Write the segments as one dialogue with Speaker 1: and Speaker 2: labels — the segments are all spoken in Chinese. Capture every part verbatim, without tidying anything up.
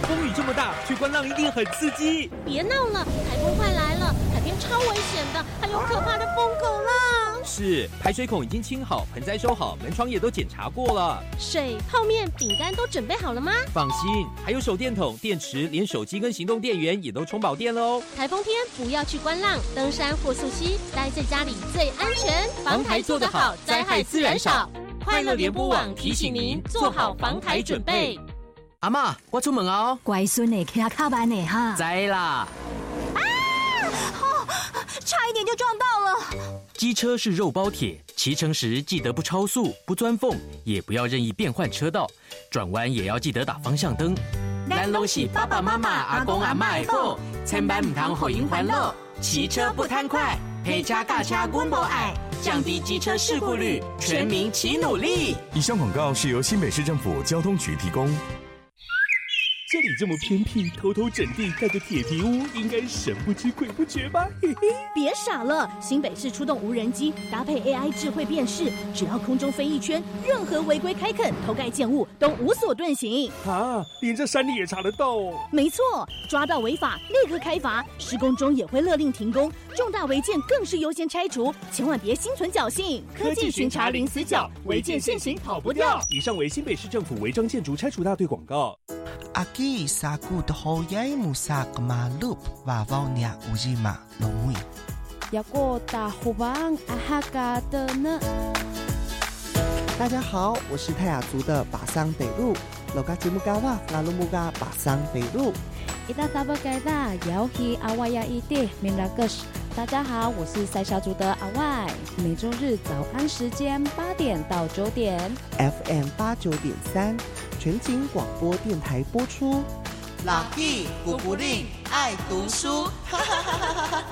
Speaker 1: 风雨这么大，去观浪一定很刺激。
Speaker 2: 别闹了，台风快来了，海边超危险的，还有可怕的疯狗浪。
Speaker 1: 是，排水孔已经清好，盆栽收好，门窗也都检查过了。
Speaker 2: 水、泡面、饼干都准备好了吗？
Speaker 1: 放心，还有手电筒、电池，连手机跟行动电源也都充饱电了哦。
Speaker 2: 台风天不要去观浪、登山或溯溪，待在家里最安全。防台做得好，灾害自然少。快乐联播网提醒您做好防台准备。
Speaker 1: 阿嬷，我出门哦。
Speaker 3: 乖孙的，骑卡慢的哈。
Speaker 1: 知啦。
Speaker 3: 啊！哦，差一点就撞到了。
Speaker 4: 机车是肉包铁，骑乘时记得不超速、不钻缝，也不要任意变换车道，转弯也要记得打方向灯。
Speaker 3: 咱拢是爸爸妈妈、阿公阿嬷的宝，千万唔通互因烦恼。骑车不贪快，陪车驾车阮无爱，降低机车事故率，全民齐努力。
Speaker 5: 以上广告是由新北市政府交通局提供。
Speaker 1: 这里这么偏僻，偷偷整地盖个铁皮屋，应该神不知鬼不觉吧？嘿嘿，
Speaker 6: 别傻了，新北市出动无人机，搭配 A I 智慧辨识，只要空中飞一圈，任何违规开垦、偷盖建物都无所遁形。
Speaker 1: 啊，连这山里也查得到哦？
Speaker 6: 没错，抓到违法立刻开罚，施工中也会勒令停工，重大违建更是优先拆除，千万别心存侥幸。
Speaker 1: 科技巡查零死角，违建现行跑不掉。以上为新北市政府违章建筑拆除大队广告。
Speaker 7: 阿基萨古的后裔穆萨格马路瓦沃尼亚乌吉马龙威。
Speaker 8: 要过大湖邦阿哈嘎的呢。
Speaker 9: 大家好，我是泰雅族的巴桑北路，老嘎吉木嘎哇拉鲁木嘎巴桑北路。
Speaker 8: 伊达萨巴盖达摇希阿瓦亚伊蒂明拉格什。大家好，我是塞夏族的阿外，每周日早安时间八点到九点
Speaker 9: ，F M 八九点三，全景广播电台播出。
Speaker 7: 老弟古古令爱读书，哈哈哈哈哈。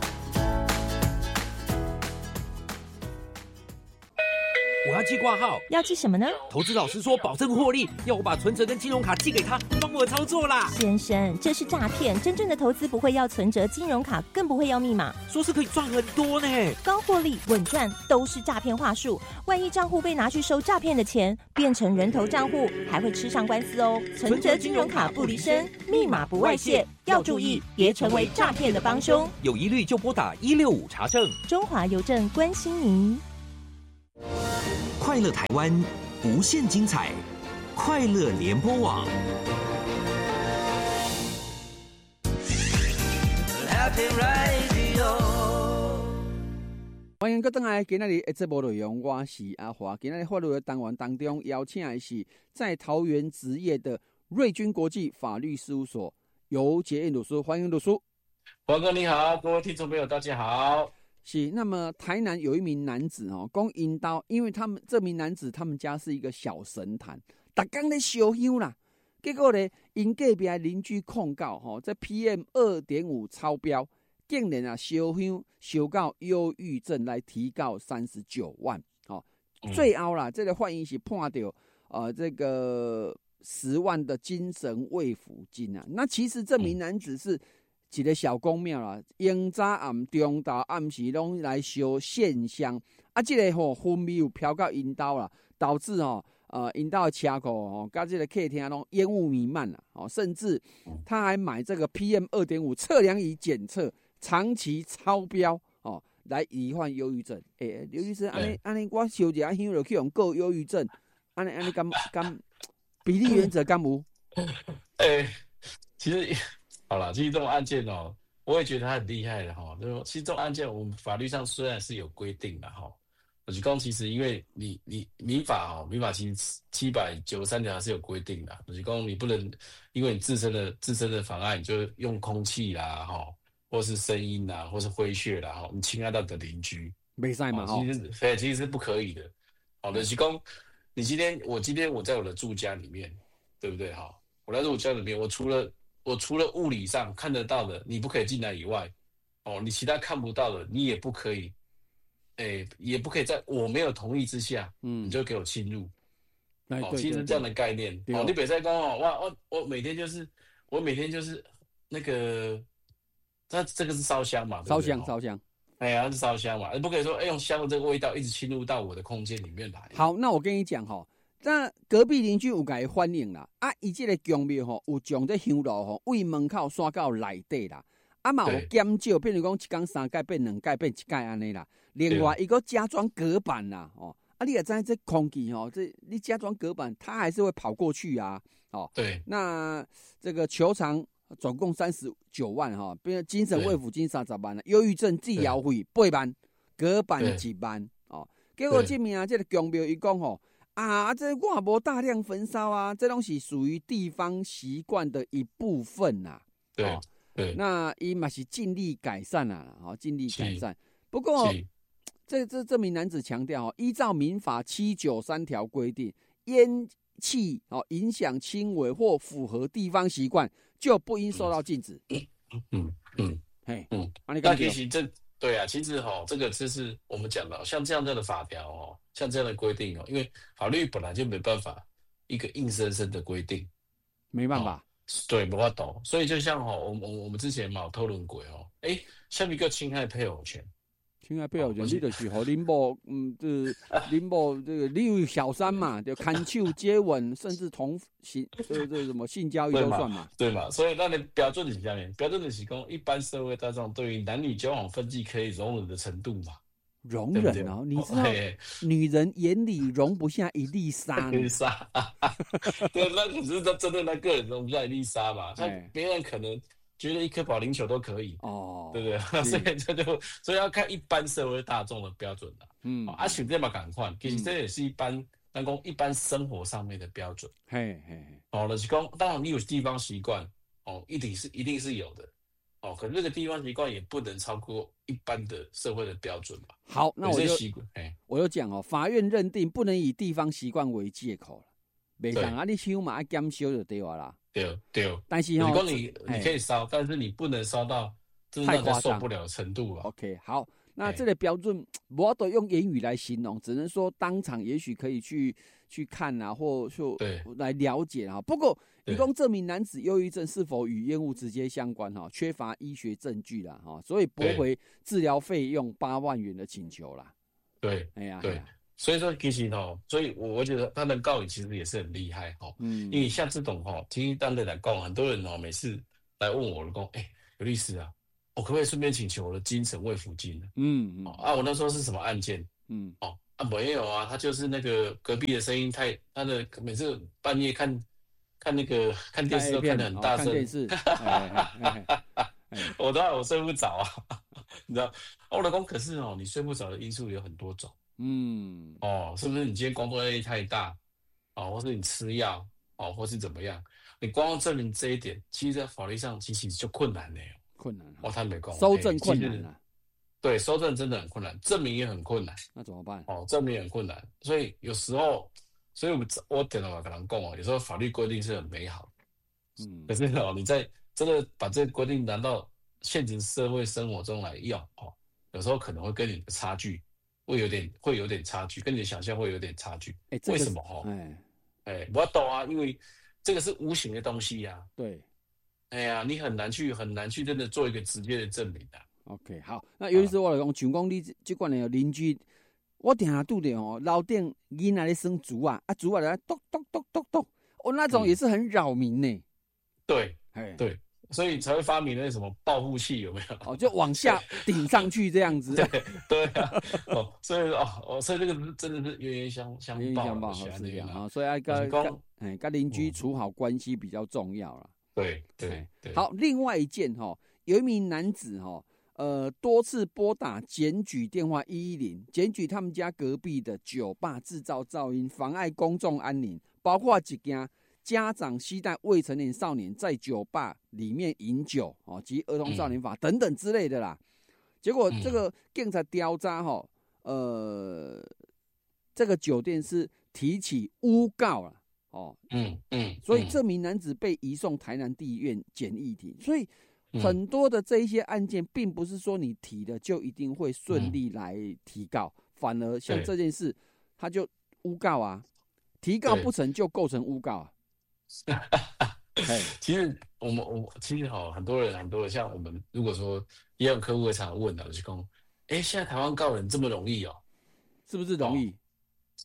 Speaker 1: 我要寄挂号，
Speaker 10: 要寄什么呢？
Speaker 1: 投资老师说保证获利，要我把存折跟金融卡寄给他，帮我操作啦。
Speaker 10: 先生，这是诈骗，真正的投资不会要存折、金融卡，更不会要密码。
Speaker 1: 说是可以赚很多呢，
Speaker 10: 高获利、稳赚都是诈骗话术。万一账户被拿去收诈骗的钱，变成人头账户，还会吃上官司哦。存折、金融卡不离身，密码不外泄，要注意，别成为诈骗的帮凶。
Speaker 1: 有疑虑就拨打一六五查证。
Speaker 10: 中华邮政关心您。
Speaker 11: 快乐台湾，无限精彩，快乐联播网。
Speaker 12: 欢迎各位回来，今日的节目内容我是阿华。今日法律的单元当中邀请的是在桃园执业的瑞君国际法律事务所尤杰燕律师，欢迎律师。
Speaker 13: 华哥你好，各位听众朋友大家好。
Speaker 12: 是，那么台南有一名男子哦，讲因兜，因为他们这名男子他们家是一个小神坛，逐天咧烧香啦，结果咧因隔壁的邻居控告吼，这 P M 二点五 超标，竟然啊烧香烧到忧郁症来提告三十九万，哦，最后啦，这个法院是判到呃这个十万的精神慰抚金啊。那其实这名男子是一个小公庙啦，用早暗、中昼、暗时拢来烧线香，啊，这个吼烟味有飘到因兜啦，导致吼呃因兜的车库吼，甲这个客厅拢烟雾弥漫啦，哦，甚至他还买这个 P M 二点五 测量仪检测，长期超标哦，来罹患忧郁症。诶、欸，忧郁症安尼安尼，我烧一下香就去用告忧郁症，安尼安尼敢敢比例原则敢无？
Speaker 13: 诶、欸，其实。好了，其实这种案件哦，我也觉得他很厉害的哈。就其实这种案件，我们法律上虽然是有规定的哈，就是讲其实因为你你民法哦，民法其实七百九十三条还是有规定的，就是讲你不能因为你自身的自身的妨碍，你就用空气啦哈，或是声音啦，或是挥血啦哈，你侵害到你的邻居，
Speaker 12: 没赛嘛哈。
Speaker 13: 其实对，其实是不可以的。好的，就是讲你今天我今天我在我的住家里面，对不对哈？我在我家里面，我除了我除了物理上看得到的，你不可以进来以外，哦，你其他看不到的，你也不可以，诶，也不可以在我没有同意之下，嗯，你就给我侵入，哦，其实这样的概念，哦，你别再讲哦，我我我每天就是，我每天就是那个，它这个是烧香嘛，
Speaker 12: 烧香烧香，
Speaker 13: 哎呀，是烧香嘛，你不可以说，哎，用香的这个味道一直侵入到我的空间里面来。
Speaker 12: 好，那我跟你讲哈。 那隔壁邻居有甲伊反映啦，啊，伊即个公庙吼有将这香炉吼为门口刷到内底啦，啊嘛有减少，比如讲一天三盖变两盖变一盖安尼啦。另外一个加装隔板啦，哦，啊，你也知道这空气吼，这你加装隔板，它还是会跑过去啊，哦，
Speaker 13: 对。
Speaker 12: 那这个球场总共三十九万哈，变成精神慰抚金三十万啦，忧郁症治疗费八万，隔板一万哦。结果这名啊，这个公庙伊讲吼。啊，这我无大量焚烧啊，这东西属于地方习惯的一部分呐、啊。
Speaker 13: 对、哦、对，
Speaker 12: 那伊嘛是尽力改善啦，好，尽力改善。不过，这这这名男子强调哦，依照民法七九三条规定，烟气哦影响轻微或符合地方习惯，就不应受到禁止。
Speaker 13: 嗯嗯嗯，
Speaker 12: 嘿，
Speaker 13: 嗯，啊、那其实这对啊，其实哈、哦，这个就是我们讲的，像这样的法条哦。像这样的规定哦，因为法律本来就没办法一个硬生生的规定，
Speaker 12: 没办法，
Speaker 13: 哦、对，没法懂。所以就像哦，我我我们之前嘛有讨论过哦，哎，下面一个侵害配偶权，
Speaker 12: 侵害配偶权，你就是和林某，嗯，就是林某这个你有小三嘛，就牵手、接吻，甚至同性，这个这个什么性交易都算嘛，
Speaker 13: 对嘛？所以那你标准是下面，标准的是讲一般社会大众对于男女交往分际可以容忍的程度嘛。
Speaker 12: 容忍哦，你知道，女人眼里容不下一粒沙。
Speaker 13: 一粒沙，对，那可是他真的那个人容不下一粒沙嘛？像别人可能觉得一颗保龄球都可以，哦，对不对？所以这就所以要看一般社会大众的标准啦。嗯，啊，选这么赶快，其实这也是一般，咱讲一般生活上面的标准。嘿嘿，哦，就是讲，当然你有地方习惯，哦，一定是一定是有的。哦，可是这个地方习惯也不能超过一般的社会的标准吧？
Speaker 12: 好，那我就我就讲哦，法院认定不能以地方习惯为借口了，袂当啊，你烧嘛要减烧就对啊啦。
Speaker 13: 对对，
Speaker 12: 但是哦，
Speaker 13: 你你你可以烧，但是你不能烧到真的让受不了的程度啊。
Speaker 12: OK， 好，那这个标准不要都用言语来形容，只能说当场也许可以去去看啊，或就来了解啊。不过。提供这名男子忧郁症是否与烟雾直接相关？哈，缺乏医学证据啦，哈，所以驳回治疗费用八万元的请求啦。
Speaker 13: 对，
Speaker 12: 哎呀，
Speaker 13: 对，所以说其实哈，所以我我觉得他的告理其实也是很厉害哈，嗯，因为像这种哈，其实当然来讲，很多人哦，每次来问我的讲，哎，有律师啊，我可不可以顺便请求我的精神慰抚金呢？嗯嗯，啊，我那时候是什么案件？嗯，哦，啊没有啊，他就是那个隔壁的声音太，他的每次半夜看。看那个看电视都看得很大声，
Speaker 12: 看电视，
Speaker 13: 我当然我睡不着啊，你知道？我老公可是哦，你睡不着的因素有很多种，嗯，哦，是不是你今天工作压力太大，哦，或是你吃药，哦，或是怎么样？你光要证明这一点，其实在法律上其实就困难了，
Speaker 12: 困难，
Speaker 13: 我他没讲，
Speaker 12: 搜证困难了，
Speaker 13: 对，搜证真的很困难，证明也很困难，
Speaker 12: 那怎么办？
Speaker 13: 哦，证明也很困难，所以有时候。所以我，我我点了跟人讲哦，有时候法律规定是很美好，嗯，可是哦，你在真的把这个规定拿到现实社会生活中来用哦，有时候可能会跟你的差距会有点会有点差距，跟你的想象会有点差距。哎、欸，为什么哦？哎哎，我懂啊，因为这个是无形的东西呀、啊。
Speaker 12: 对，
Speaker 13: 哎呀，你很难去很难去真的做一个直接的证明的、啊。
Speaker 12: OK， 好，那尤其是我来讲，像讲你这款的邻居。我定下拄着哦，楼顶囡仔咧生猪啊，啊猪啊在咚咚咚咚咚，哦那种也是很扰民呢、嗯。
Speaker 13: 对，哎对，所以才会发明那什么报复器有没有？
Speaker 12: 哦，就往下顶上去这样子。
Speaker 13: 对对啊，哦，所以哦哦，所以这个真的是冤冤相相
Speaker 12: 冤冤相报是这样啊，所以要跟哎跟邻居处好关系比较重要啦。
Speaker 13: 对对对。
Speaker 12: 好，另外一件哈、哦，有一名男子哈、哦。呃，多次拨打检举电话一一零，检举他们家隔壁的酒吧制造噪音，妨碍公众安宁，包括一件家长携带未成年少年在酒吧里面饮酒哦，及儿童少年法等等之类的啦。结果这个警察调查哈，呃，这个酒店是提起诬告了哦，嗯嗯，所以这名男子被移送台南地院检议庭，所以。很多的这一些案件，并不是说你提的就一定会顺利来提告，嗯、反而像这件事，他就诬告啊，提告不成就构成诬告啊。
Speaker 13: 其实我们我其实好很多人很多人像我们，如果说也有客户会常问的，就讲，哎，现在台湾告人这么容易哦？
Speaker 12: 是不是容易？
Speaker 13: 哦、其实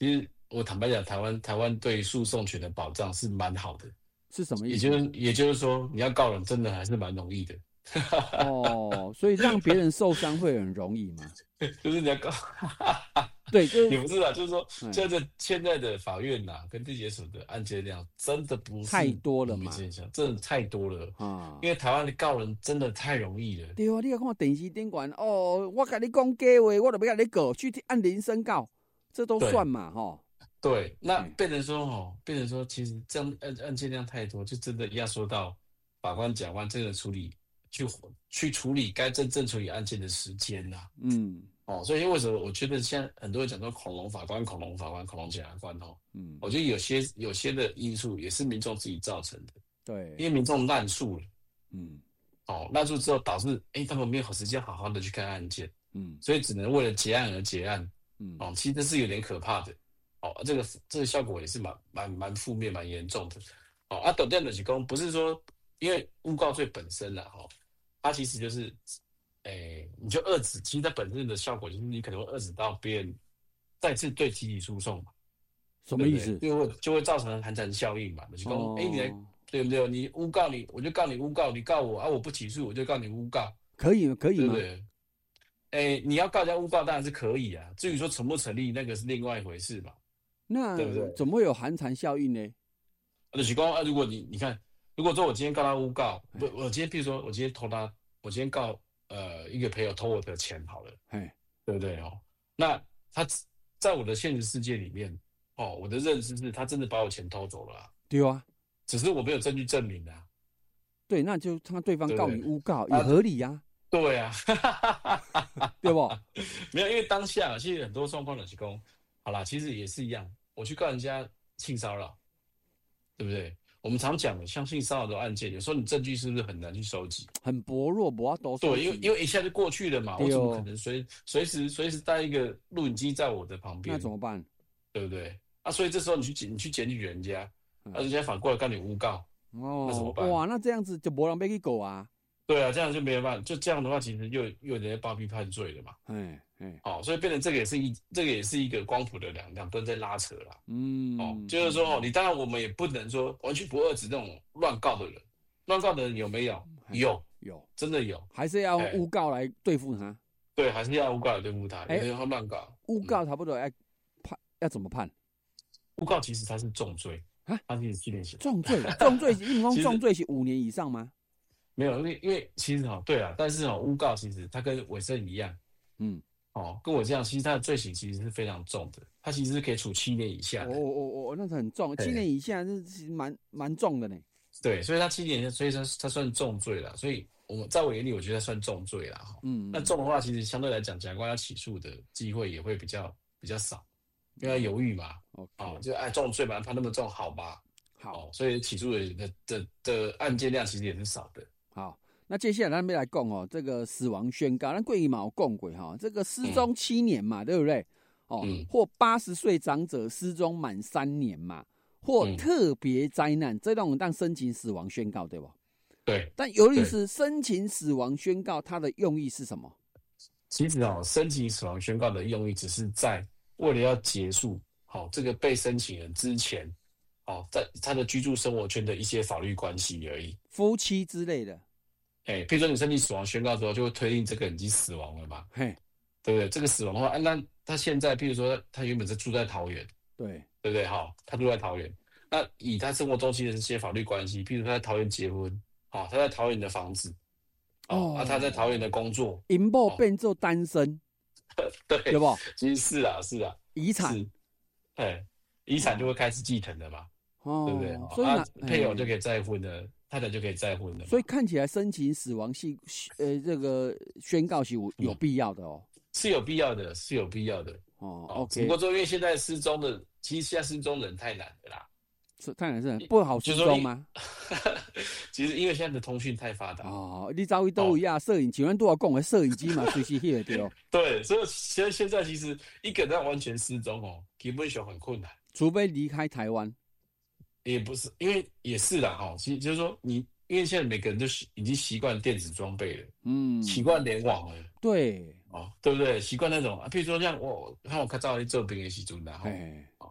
Speaker 13: 我坦白讲，台湾台湾对诉讼权的保障是蛮好的，
Speaker 12: 是什么意思？
Speaker 13: 也就是也就是说，你要告人真的还是蛮容易的。
Speaker 12: 哦，所以让别人受伤会很容易嘛？
Speaker 13: 就是你要告，
Speaker 12: 对，就是
Speaker 13: 也不是啊，就是说现在现在的法院呐、啊，跟地检署的案件量真的不是
Speaker 12: 太多了嘛，
Speaker 13: 真的太多了啊！因为台湾的告人真的太容易了。
Speaker 12: 对啊，你要看电视顶管哦，我跟你讲假话，我就要跟你告，去按铃声告，这都算嘛，哈。
Speaker 13: 对，那变成说哦，变成说，其实这样案案件量太多，就真的压缩到法官、检察官真的处理。去去处理该真正处理案件的时间呐、啊，嗯，哦，所以为什么我觉得现在很多人讲说恐龙法官、恐龙法官、恐龙检察官哦，嗯，我觉得有些有些的因素也是民众自己造成的，
Speaker 12: 对，
Speaker 13: 因为民众滥诉了，嗯，哦，滥诉之后导致哎、欸、他们没有时间好好的去看案件，嗯，所以只能为了结案而结案，嗯，哦，其实这是有点可怕的，哦，这个这个效果也是蛮蛮蛮负面、蛮严重的，哦，啊，抖电的提供不是说因为诬告罪本身啦，哈、哦。它其实就是，诶、欸，你就遏制，其实它本身的效果就是你可能会遏制到别人再次对提起诉讼嘛，
Speaker 12: 什么意思？
Speaker 13: 就会就会造成寒蝉效应嘛，就是说，哎、哦欸，你来对不对？你诬告你，我就告你诬告，你告我啊，我不起诉，我就告你诬告，
Speaker 12: 可以可以吗？
Speaker 13: 对不对？哎、欸，你要告人家诬告当然是可以啊，至于说成不成立，那个是另外一回事嘛，
Speaker 12: 那
Speaker 13: 对不对？
Speaker 12: 怎么会有寒蝉效应呢？
Speaker 13: 就是说啊，如果你你看。如果说我今天告他诬告，不，我今天譬如说，我今天偷他，我今天告呃一个朋友偷我的钱好了，对不对哦？那他在我的现实世界里面，哦，我的认知是他真的把我钱偷走了、啊，
Speaker 12: 对啊，
Speaker 13: 只是我没有证据证明啊。
Speaker 12: 对，那就他对方告你诬告也合理呀、啊。
Speaker 13: 对啊，
Speaker 12: 对不？
Speaker 13: 没有，因为当下其实很多状况的提供，好啦，其实也是一样，我去告人家性骚扰，对不对？我们常讲的，像性骚扰的案件，有时候你证据是不是很难去收集？
Speaker 12: 很薄弱，不要多收集。
Speaker 13: 对，因为因为一下就过去了嘛，我怎么可能随随时随时带一个录影机在我的旁边？
Speaker 12: 那怎么办？
Speaker 13: 对不对？啊，所以这时候你去你去检举人家，嗯、啊，人家反过来告你诬告，哦，那怎么办？
Speaker 12: 哇，那这样子就没人被去告啊。
Speaker 13: 对啊，这样就没有办法，就这样的话，其实又又有人家包庇判罪了嘛。哎哎，好、哦，所以变成这个也是一这个也是一个光谱的两两端在拉扯啦。嗯，哦，就是说哦，你当然我们也不能说完全不遏制那种乱告的人，乱告的人有没有？有
Speaker 12: 有，
Speaker 13: 真的有，
Speaker 12: 还是要诬告来对付他。
Speaker 13: 对，还是要诬告来对付他，因为他乱告。
Speaker 12: 诬告差不多要判，要怎么判？
Speaker 13: 诬告其实它是重罪啊，它是七年刑。
Speaker 12: 重罪，重罪，你讲重罪是五年以上吗？
Speaker 13: 没有，因为因为其实哈，对啊，但是哈，诬告其实它跟伪证一样，嗯，哦，跟我这样，其实它的罪行其实是非常重的，它其实是可以处七年以下的。
Speaker 12: 哦哦哦，那是很重，七年以下是其实蛮蛮重的呢。
Speaker 13: 对，所以它七年，所以它它算重罪了。所以我们在我眼里，我觉得算重罪啦。嗯，那重的话，其实相对来讲，检察官要起诉的机会也会比较比较少，因为犹豫嘛。哦，哦就哎重罪嘛，判那么重，好吧？好，哦、所以起诉的的的的案件量其实也是少的。
Speaker 12: 好，那接下来咱们来讲哦，这个死亡宣告，咱过去嘛有讲过哈，这个失踪七年嘛，嗯、对不对？哦，嗯、或八十岁长者失踪满三年嘛，或特别灾难，嗯、这种当申请死亡宣告，对不？
Speaker 13: 对。
Speaker 12: 但有律师申请死亡宣告，它的用意是什么？
Speaker 13: 其实哦，申请死亡宣告的用意只是在为了要结束好、哦、这个被申请人之前，哦，在他的居住生活圈的一些法律关系而已，
Speaker 12: 夫妻之类的。
Speaker 13: 哎，譬如说你申请死亡宣告之后，就会推定这个人已经死亡了嘛？嘿，对不对？这个死亡的话，啊、那他现在，譬如说他原本是住在桃园，
Speaker 12: 对
Speaker 13: 对不对？好，他住在桃园，那以他生活中期的这些法律关系，譬如他在桃园结婚，好、哦，他在桃园的房子，哦，啊，他在桃园的工作，
Speaker 12: 银幕变做单身，
Speaker 13: 哦、对，
Speaker 12: 对不？
Speaker 13: 其实是啊，是啊，
Speaker 12: 遗产，
Speaker 13: 哎，遗产就会开始继承了嘛，哦、对不对？
Speaker 12: 所以、
Speaker 13: 啊、配偶就可以再婚了。太太就可以再婚了，
Speaker 12: 所以看起来申请死亡系呃这个宣告是有有必要的哦，
Speaker 13: 是有必要的，是有必要的哦。OK， 只不过说因为现在失踪的，其实现在失踪人太难了啦，
Speaker 12: 是太难是不好失踪吗？
Speaker 13: 其实因为现在的通讯太发达
Speaker 12: 哦，你早一都一样，摄影，请问多少讲的摄影机嘛，随时翕得掉。
Speaker 13: 对，所以现在现在其实一个人要完全失踪哦，基本上很困难，
Speaker 12: 除非离开台湾。
Speaker 13: 也不是，因为也是啦哈，其实就是说你，因为现在每个人都已经习惯电子装备了，嗯，习惯联网了，
Speaker 12: 对，
Speaker 13: 哦，对不对？习惯那种啊，譬如说像我看我看到你做兵的时阵啦，哈，哦，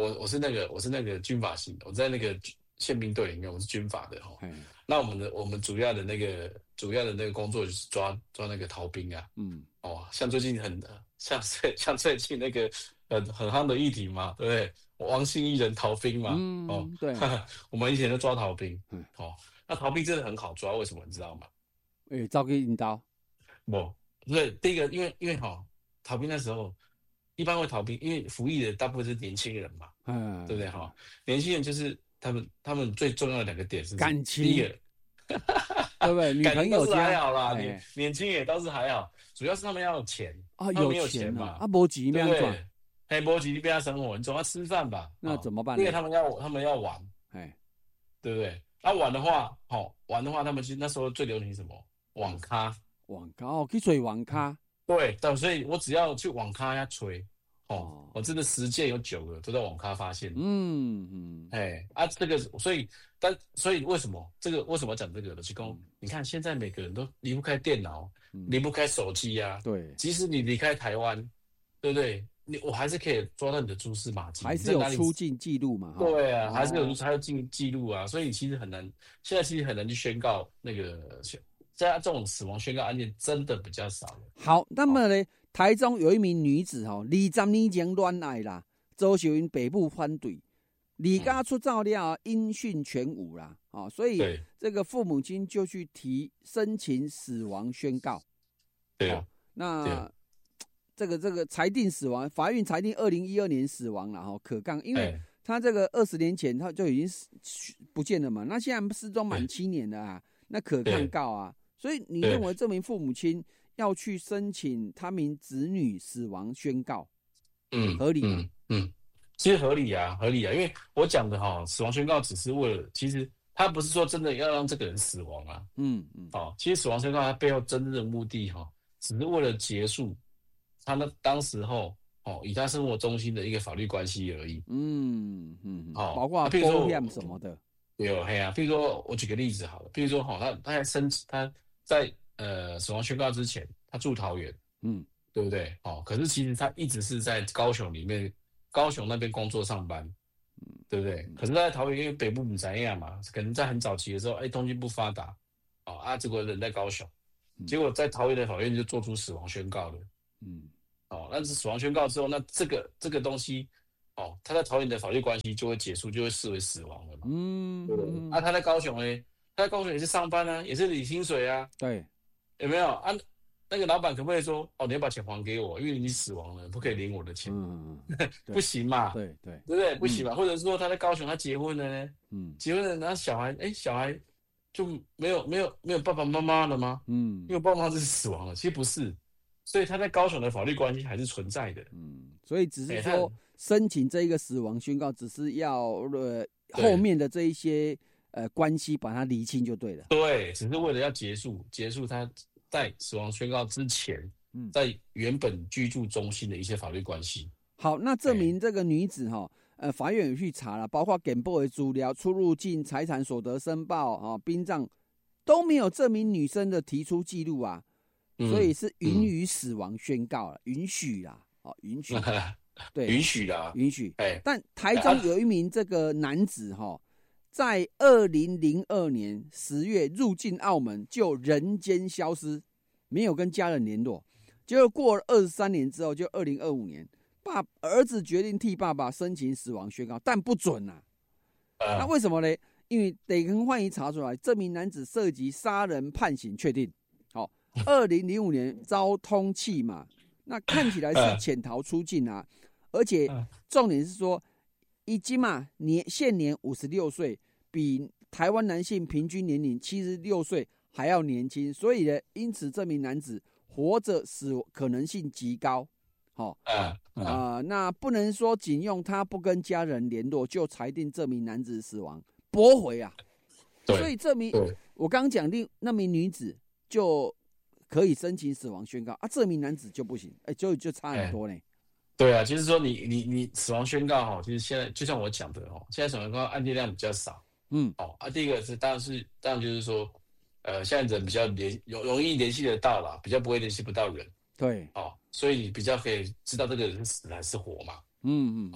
Speaker 13: 我我是那个我是那个军法系的，我在那个宪兵队里面，我是军法的哈。那我们的我们主要的那个主要的那个工作就是抓抓那个逃兵啊。嗯。哦，像最近很像像最近那个很很夯的议题嘛，对不对？王姓艺人逃兵嘛。嗯。哦，对。我们以前就抓逃兵。嗯。哦，那逃兵真的很好抓，为什么你知道吗？
Speaker 12: 诶，招给引导。
Speaker 13: 不，对，第一个，因为因为哈、哦，逃兵那时候一般会逃兵，因为服役的大部分是年轻人嘛。嗯。对不对哈、哦？年轻人就是他们他们最重要的两个点是
Speaker 12: 感情。
Speaker 13: 第一个。
Speaker 12: 对不对？女朋友
Speaker 13: 是还好啦，年年轻也倒是还好，主要是他们要有钱
Speaker 12: 啊，
Speaker 13: 有钱嘛，
Speaker 12: 啊，没钱
Speaker 13: 对不对？哎，没钱你不要生活，你总要吃饭吧？
Speaker 12: 那怎么办？
Speaker 13: 因为他们要他们要玩，哎，对不对？那玩的话，好玩的话，他们其实那时候最流行什么？网咖，
Speaker 12: 网咖哦，去吹网咖。
Speaker 13: 对，但所以我只要去网咖呀吹，哦，我真的十件有九个都在网咖发现。嗯嗯，哎啊，这个所以。但所以为什么这个为什么讲这个呢？是说，你看现在每个人都离不开电脑，嗯、离不开手机呀、啊。对，即使你离开台湾，对不对？你我还是可以抓到你的蛛丝马迹，
Speaker 12: 还是有出境记录嘛？
Speaker 13: 对啊，哦、还是有还有进记录啊。所以其实很难，现在其实很难去宣告那个，现在这种死亡宣告案件真的比较少了。
Speaker 12: 好，那么呢，台中有一名女子哈，二十年前恋爱啦，遭受因爸母反对。离家出走了，音讯全无啦，哦，所以这个父母亲就去提申请死亡宣告。
Speaker 13: 对啊、哦，
Speaker 12: 那这个这个裁定死亡，法院裁定二零一二年死亡了哈，可杠，因为他这个二十年前他就已经不见了嘛，那现在失踪满七年了啊，那可抗告啊，所以你认为这名父母亲要去申请他名子女死亡宣告，
Speaker 13: 嗯，
Speaker 12: 合理吗？
Speaker 13: 嗯。嗯其实合理啊，合理啊，因为我讲的哈、哦，死亡宣告只是为了，其实他不是说真的要让这个人死亡啊，嗯嗯，哦，其实死亡宣告它背后真正的目的哈、哦，只是为了结束他那当时候哦，以他生活中心的一个法律关系而已，
Speaker 12: 嗯嗯，哦，包括保险什么的，
Speaker 13: 有嘿啊，譬如说我举个例子好了，譬如说哈、哦，他他在申他在呃死亡宣告之前，他住桃园，嗯，对不对？哦，可是其实他一直是在高雄里面。高雄那边工作上班，对不对？可是他在桃园，因为北部不怎样嘛，可能在很早期的时候，哎，通讯不发达，哦啊，结果人在高雄，结果在桃园的法院就做出死亡宣告了，嗯，哦，那是死亡宣告之后，那这个这个东西，哦，他在桃园的法律关系就会结束，就会视为死亡了嘛，嗯，对不对？啊，他在高雄呢，他在高雄也是上班啊，也是领薪水啊，
Speaker 12: 对，
Speaker 13: 有没有啊？那个老板可不可以说，哦，你要把钱还给我，因为你死亡了，不可以领我的钱，嗯、不行嘛，
Speaker 12: 对对，
Speaker 13: 对不对？不行嘛，嗯、或者是说他在高雄他结婚了呢，嗯，结婚了，然后小孩，哎，小孩就没有没有没有爸爸妈妈了吗？嗯，因为爸爸妈妈是死亡了，其实不是，所以他在高雄的法律关系还是存在的，
Speaker 12: 嗯，所以只是说申请这一个死亡宣告，只是要呃后面的这一些呃关系把它厘清就对了，
Speaker 13: 对，只是为了要结束结束他。在死亡宣告之前，在原本居住中心的一些法律关系。
Speaker 12: 好，那证明这个女子哈，呃，法院有去查了，包括检报的资料、出入境、财产所得申报啊、殡葬都没有证明女生的提出记录啊，嗯、所以是允许死亡宣告了，嗯、允许啦，哦，允许，对，
Speaker 13: 允许啦，
Speaker 12: 允许。哎，但台中有一名这个男子哈。在二零零二年十月入境澳门就人间消失，没有跟家人联络。结果过了二十三年之后，就二零二五年，爸儿子决定替爸爸申请死亡宣告，但不准啊。呃、那为什么呢？因为得跟欢迎查出来，这名男子涉及杀人判刑确定。好，二零零五年遭通缉嘛，那看起来是潜逃出境啊，而且重点是说。已经嘛年现年五十六岁，比台湾男性平均年龄七十六岁还要年轻，所以呢，因此这名男子活着死可能性极高。好、哦，啊、呃呃，那不能说仅用他不跟家人联络就裁定这名男子死亡，驳回啊。所以这名我刚讲的那名女子就可以申请死亡宣告啊，这名男子就不行，哎，就就差很多呢。
Speaker 13: 对啊，就是说你你你死亡宣告哈，其实现在就像我讲的哦，现在死亡宣告案件量比较少，嗯，哦啊，第一个是当然是当然就是说，呃，现在人比较联有容易联系得到啦，比较不会联系不到人，
Speaker 12: 对，
Speaker 13: 哦，所以你比较可以知道这个人是死还是活嘛，嗯嗯嗯，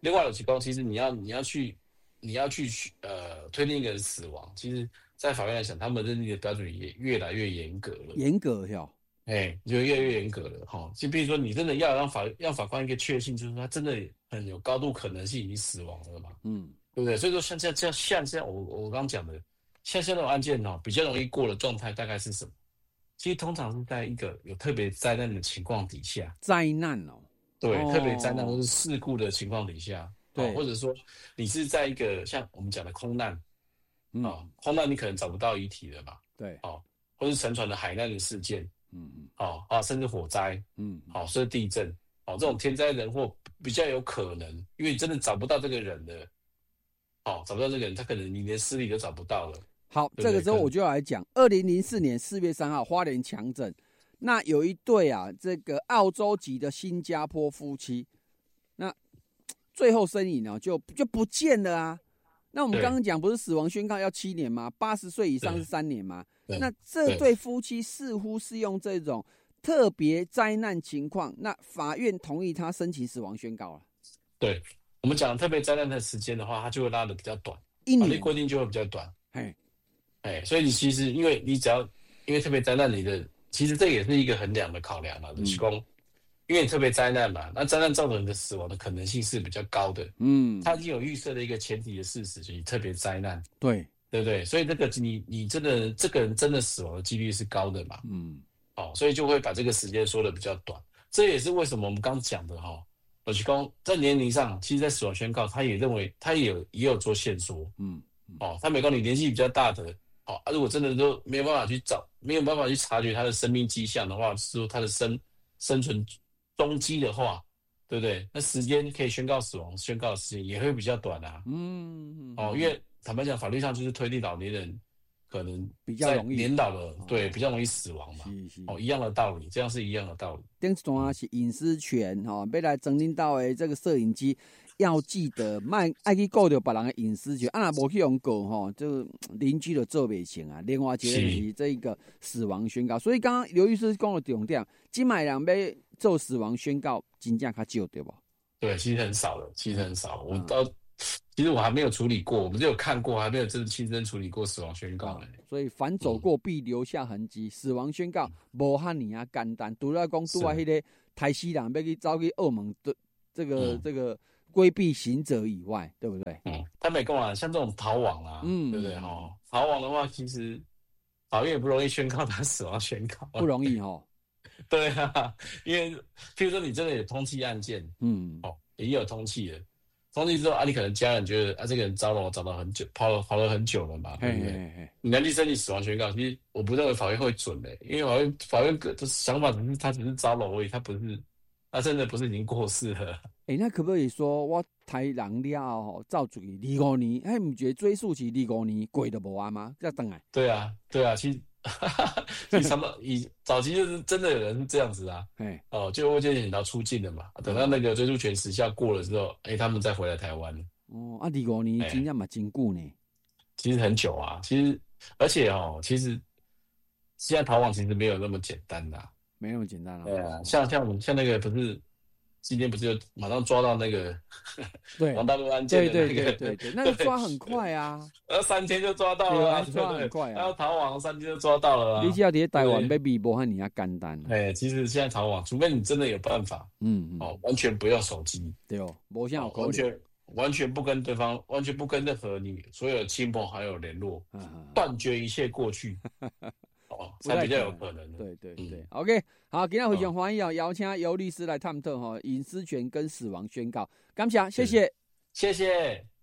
Speaker 13: 另外有几公，其实你要你要去你要去呃推定一个人死亡，其实在法院来讲，他们认定的标准也越来越严格了。
Speaker 12: 严格哟，
Speaker 13: 哎，就越来越严格了哈。就比如说，你真的要让法让法官一个确信，就是他真的很有高度可能性已经死亡了嘛，
Speaker 12: 嗯，
Speaker 13: 对不对？所以说像像像像像我我刚刚讲的，像像那种案件哈，比较容易过的状态大概是什么？其实通常是在一个有特别灾难的情况底下，
Speaker 12: 灾难哦。
Speaker 13: 对，
Speaker 12: 哦、
Speaker 13: 特别灾难或是事故的情况底下，
Speaker 12: 对、
Speaker 13: 哦，或者说你是在一个像我们讲的空难，
Speaker 12: 嗯、
Speaker 13: 哦，空难你可能找不到遗体了嘛，
Speaker 12: 对，
Speaker 13: 哦，或是沉船的海难的事件，
Speaker 12: 嗯嗯，
Speaker 13: 哦啊，甚至火灾，
Speaker 12: 嗯，
Speaker 13: 好、哦，甚至地震，哦，这种天灾人祸比较有可能，因为你真的找不到这个人的，哦，找不到这个人，他可能你连尸体都找不到了。
Speaker 12: 好，
Speaker 13: 对对
Speaker 12: 这个时候我就要来讲，二零零四年四月三号，花莲强震。那有一对啊，这个澳洲籍的新加坡夫妻，那最后身影呢就就不见了啊。那我们刚刚讲不是死亡宣告要七年吗？八十岁以上是三年吗？那这对夫妻似乎是用这种特别灾难情况，那法院同意他申请死亡宣告了。
Speaker 13: 对，我们讲特别灾难的时间的话，它就会拉得比较短，
Speaker 12: 一年
Speaker 13: 法律规定就会比较短。
Speaker 12: 哎
Speaker 13: 哎，所以你其实因为你只要因为特别灾难你的。其实这也是一个衡量的考量嘛，就是说，因为你特别灾难嘛，那灾难造成你的死亡的可能性是比较高的。
Speaker 12: 嗯，
Speaker 13: 它已经有预设的一个前提的事实，就是特别灾难，
Speaker 12: 对
Speaker 13: 对不对？所以这个你你真的这个人真的死亡的几率是高的嘛？
Speaker 12: 嗯，
Speaker 13: 哦，所以就会把这个时间说的比较短。这也是为什么我们刚讲的哈、哦，就是说在年龄上，其实，在死亡宣告，他也认为他也有也有做限缩。
Speaker 12: 嗯，
Speaker 13: 哦，他没告你年纪比较大的。好、哦啊，如果真的都没有办法去找，没有办法去察觉他的生命迹象的话，是说他的生生存踪迹的话，对不对？那时间可以宣告死亡，宣告的时间也会比较短啊。
Speaker 12: 嗯，
Speaker 13: 哦，因为坦白讲，法律上就是推定老年人可能
Speaker 12: 比较容易
Speaker 13: 年老了，对，比较容易死亡嘛。
Speaker 12: 是是
Speaker 13: 哦，一样的道理，这样是一样的道理。
Speaker 12: 顶一段是隐私权哈，要来整理到的这个摄影机。要记得，卖爱去顾到别人的隐私权，啊，若无去用顾吼，就邻居就做袂成啊。另外一个是这一个死亡宣告，所以刚刚刘律师讲的重点，今卖人要做死亡宣告，真正较少对不？
Speaker 13: 对，其实很少了，其实很少。我到、嗯、其实我还没有处理过，我们只有看过，还没有真的亲身处理过死亡宣告、欸
Speaker 12: 嗯。所以凡走过必留下痕迹，嗯、死亡宣告无遐尼啊简单。除了讲拄啊迄个台西人要去走去澳门的这个、嗯、这个。规避刑责以外，对不对？
Speaker 13: 嗯，他没跟我像这种逃亡啊，嗯，对不对？哈，逃亡的话，其实法院也不容易宣告他死亡宣告，
Speaker 12: 不容易哈。
Speaker 13: 对啊，因为譬如说你真的有通缉案件，
Speaker 12: 嗯，
Speaker 13: 哦，也有通缉的，通缉之后啊，你可能家人觉得啊，这个人糟了，我找到很久，跑了跑了很久了嘛，对不对？嘿嘿嘿你来去申请死亡宣告，其实我不认为法院会准的、欸，因为法院法院的想法只是他只是糟了而已，他不是。他真的不是已经过世了？
Speaker 12: 哎、欸，那可不可以说我台人了后走出去二五年，还唔觉得追溯期二五年过都无啊吗？再等来？
Speaker 13: 对啊，对啊，其实其实以早期就是真的有人是这样子啊，哎，哦，就会见检到出境了嘛，等到那个追诉权时效过了之后，哎、欸，他们再回来台湾。
Speaker 12: 哦，啊，二五年真正嘛真久呢、欸，
Speaker 13: 其实很久啊，其实而且哦，其实现在逃亡其实没有那么简单的、啊。
Speaker 12: 没那么简单了、啊。
Speaker 13: 对啊，像像我们像那个不是今天不是就马上抓到那个
Speaker 12: 对
Speaker 13: 王大陆案件的那个，
Speaker 12: 对对对对对，那个抓很快啊，
Speaker 13: 呃三天就抓到了、啊，
Speaker 12: 抓很快啊，
Speaker 13: 然后逃亡三天就抓到了、啊。
Speaker 12: 你只要在台湾 baby 不和你要简单。
Speaker 13: 哎，其实现在逃亡，除非你真的有办法，嗯嗯，哦，完全不用手机，
Speaker 12: 对哦，没像、哦、
Speaker 13: 完全完全不跟对方，完全不跟任何你所有的亲朋好友联络，断、嗯、绝一切过去。哦，才比较有可能的。
Speaker 12: 对对对、嗯、，OK， 好，今天非常欢迎哦，邀请尤律师来探讨哈隐私权跟死亡宣告，感谢，谢谢，
Speaker 13: 谢谢。